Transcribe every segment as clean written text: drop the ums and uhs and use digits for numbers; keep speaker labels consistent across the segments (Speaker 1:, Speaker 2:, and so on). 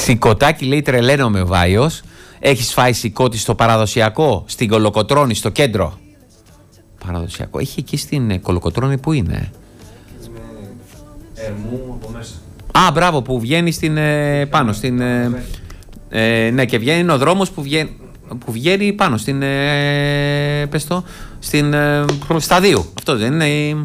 Speaker 1: Σηκωτάκι λέει τρελαίνομαι ο Βάιος. Έχεις φάει σηκώτη στο παραδοσιακό, στην Κολοκοτρώνη, στο κέντρο? Παραδοσιακό. Έχει εκεί στην Κολοκοτρώνη που είναι?
Speaker 2: Ερμού από μέσα.
Speaker 1: Α, μπράβο, που βγαίνει στην, πάνω στην... ναι, και βγαίνει, είναι ο δρόμος που βγαίνει πάνω στην... πες το, στην Σταδίου. Αυτό δεν είναι?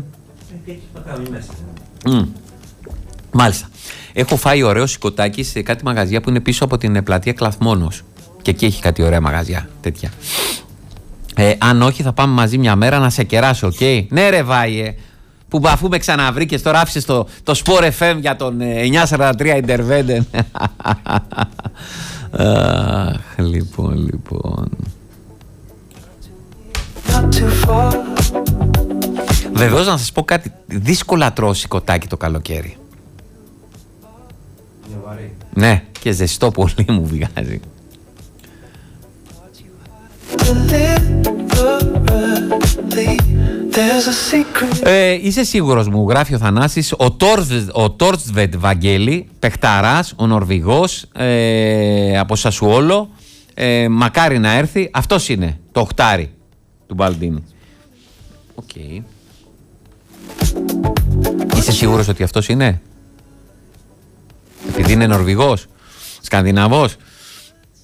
Speaker 1: Μάλιστα. Έχω φάει ωραίο σηκωτάκι σε κάτι μαγαζιά που είναι πίσω από την πλατεία Κλαθμόνος. Και εκεί έχει κάτι ωραία μαγαζιά, τέτοια. Αν όχι, θα πάμε μαζί μια μέρα να σε κεράσω, οκ? Ναι ρε Βάιε, που αφού με ξαναβρήκες τώρα άφησες το Sport FM για τον 943 Intervenden. Αχ, λοιπόν. Βεβαίως να σας πω κάτι, δύσκολα τρώω σηκωτάκι το καλοκαίρι. Ναι, και ζεστό πολύ μου βγάζει. Είσαι σίγουρος, μου γράφει ο Θανάσης, ο Τόρτσβετ Βαγγέλη, παιχταράς, ο Νορβηγός, από Σασουόλο, μακάρι να έρθει. Αυτός είναι το οχτάρι του Μπαλντίνη. Okay. Είσαι σίγουρος ότι αυτός είναι? Επειδή είναι Νορβηγός, Σκανδιναβός.